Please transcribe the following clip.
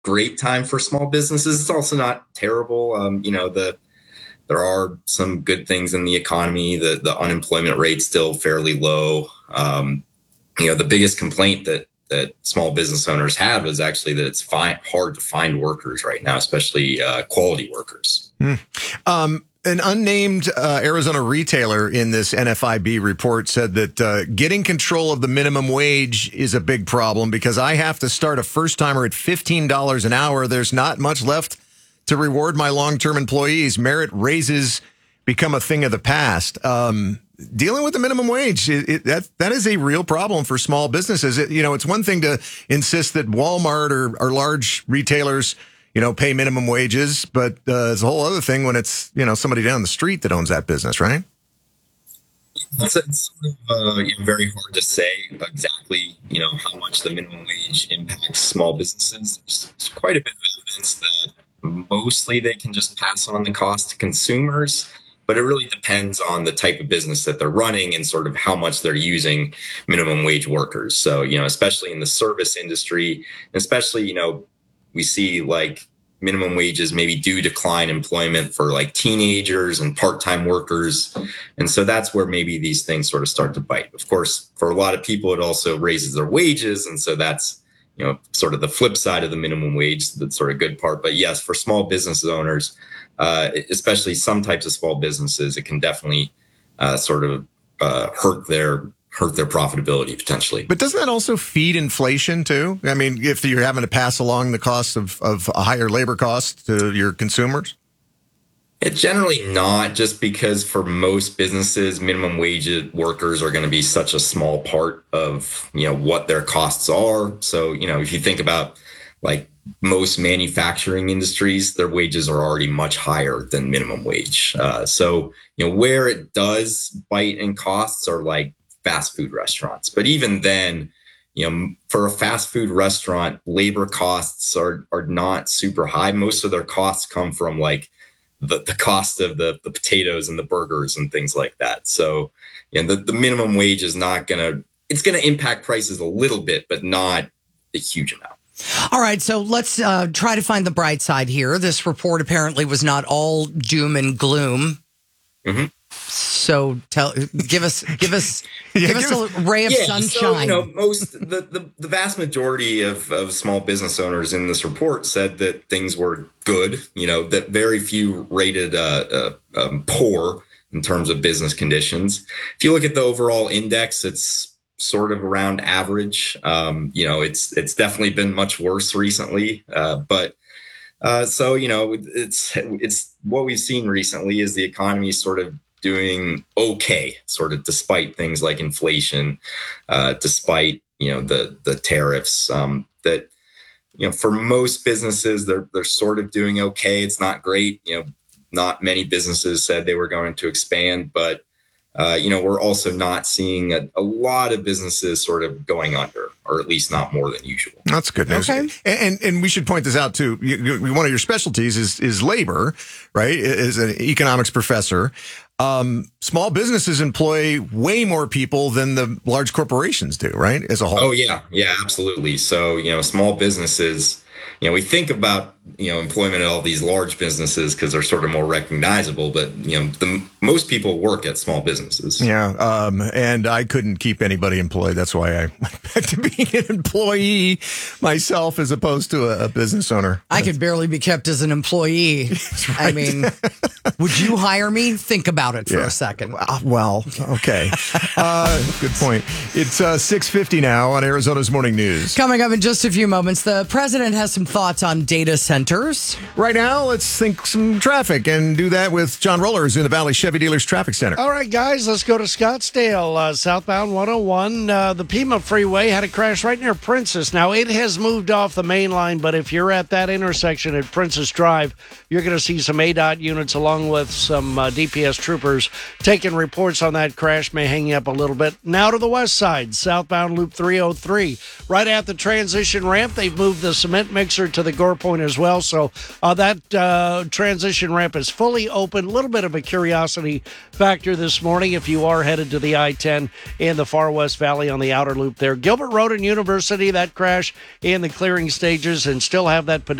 great time for small businesses. It's also not terrible. There are some good things in the economy. The unemployment rate's still fairly low. The biggest complaint that small business owners have is actually that it's hard to find workers right now, especially quality workers. An unnamed Arizona retailer in this NFIB report said that getting control of the minimum wage is a big problem because I have to start a first-timer at $15 an hour. There's not much left to reward my long-term employees. Merit raises become a thing of the past. Dealing with the minimum wage, that is a real problem for small businesses. It's one thing to insist that Walmart or large retailers pay minimum wages, but it's a whole other thing when it's, somebody down the street that owns that business, right? It's very hard to say exactly, how much the minimum wage impacts small businesses. There's quite a bit of evidence that mostly they can just pass on the cost to consumers, but it really depends on the type of business that they're running and sort of how much they're using minimum wage workers. So, especially in the service industry, especially, we see like minimum wages maybe do decline employment for like teenagers and part-time workers. And so that's where maybe these things sort of start to bite. Of course, for a lot of people, it also raises their wages. And so that's, sort of the flip side of the minimum wage, that's sort of good part. But yes, for small business owners, especially some types of small businesses, it can definitely hurt their profitability potentially. But doesn't that also feed inflation too? I mean, if you're having to pass along the cost of a higher labor cost to your consumers? It's generally not, just because for most businesses, minimum wage workers are going to be such a small part of, what their costs are. So, if you think about like most manufacturing industries, their wages are already much higher than minimum wage. So, where it does bite in costs are like fast food restaurants. But even then, for a fast food restaurant, labor costs are not super high. Most of their costs come from like the cost of the potatoes and the burgers and things like that. So, the minimum wage is it's going to impact prices a little bit, but not a huge amount. All right, so let's try to find the bright side here. This report apparently was not all doom and gloom. Mm-hmm. So give us a ray of sunshine. So, the vast majority of small business owners in this report said that things were good. That very few rated poor in terms of business conditions. If you look at the overall index, it's sort of around average. It's definitely been much worse recently, but. It's what we've seen recently is the economy sort of doing okay, sort of despite things like inflation, despite, the tariffs, that, for most businesses, they're sort of doing okay. It's not great. Not many businesses said they were going to expand, but we're also not seeing a lot of businesses sort of going under, or at least not more than usual. That's good news. Okay. And we should point this out too. One of your specialties is labor, right? As an economics professor. Small businesses employ way more people than the large corporations do, right? As a whole. Oh, yeah. Yeah, absolutely. So, small businesses, we think about, employment at all these large businesses because they're sort of more recognizable, but, most people work at small businesses. Yeah. And I couldn't keep anybody employed. That's why I went back to being an employee myself as opposed to a business owner. I could barely be kept as an employee. Right. I mean, would you hire me? Think about it for a second. Well, okay. Good point. It's 6:50 now on Arizona's Morning News. Coming up in just a few moments, the president has some thoughts on data centers. Right now, let's think some traffic and do that with John Rollers in the Valley Chevy Dealers Traffic Center. All right, guys, let's go to Scottsdale, southbound 101. The Pima Freeway had a crash right near Princess. Now, it has moved off the main line, but if you're at that intersection at Princess Drive, you're going to see some ADOT units along with some DPS troopers taking reports on that crash. May hang you up a little bit. Now to the west side, southbound Loop 303. Right at the transition ramp, they've moved the cement mixer to the Gore Point as well. So that transition ramp is fully open. A little bit of a curiosity factor this morning if you are headed to the I-10 in the far west valley on the outer loop there. Gilbert Road and University, that crash in the clearing stages, and still have that